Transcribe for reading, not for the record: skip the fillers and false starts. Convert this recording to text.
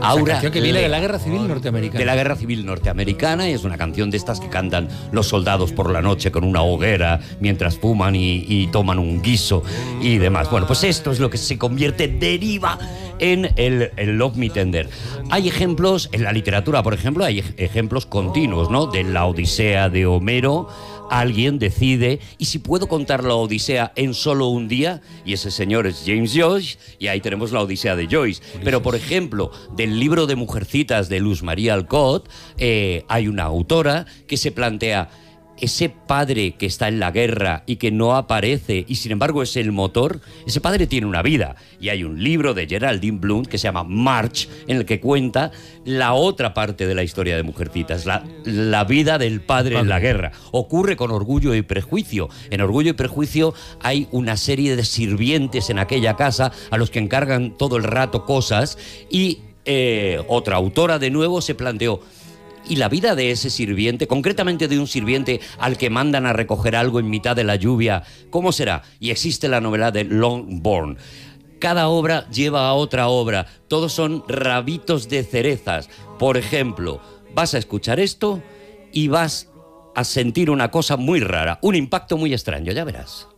Aura canción que viene de la Lea. Guerra Civil Norteamericana. De la Guerra Civil Norteamericana, y es una canción de estas que cantan los soldados por la noche con una hoguera mientras fuman y toman un guiso y demás. Bueno, pues esto es lo que se convierte, deriva en el Love Me Tender. Hay ejemplos, en la literatura, por ejemplo, hay ejemplos continuos, ¿no? De la Odisea de Homero. Alguien decide, ¿y si puedo contar la Odisea en solo un día? Y ese señor es James Joyce, y ahí tenemos la Odisea de Joyce. Pero, por ejemplo, del libro de Mujercitas de Luz María Alcott, hay una autora que se plantea ese padre que está en la guerra y que no aparece y sin embargo es el motor. Ese padre tiene una vida, y hay un libro de Geraldine Blunt que se llama March, en el que cuenta la otra parte de la historia de Mujercitas, la vida del padre en la guerra. Ocurre con Orgullo y Prejuicio. En Orgullo y Prejuicio hay una serie de sirvientes en aquella casa a los que encargan todo el rato cosas, y otra autora de nuevo se planteó, y la vida de ese sirviente, concretamente de un sirviente al que mandan a recoger algo en mitad de la lluvia, ¿cómo será? Y existe la novela de Longbourn. Cada obra lleva a otra obra, todos son rabitos de cerezas. Por ejemplo, vas a escuchar esto y vas a sentir una cosa muy rara, un impacto muy extraño, ya verás.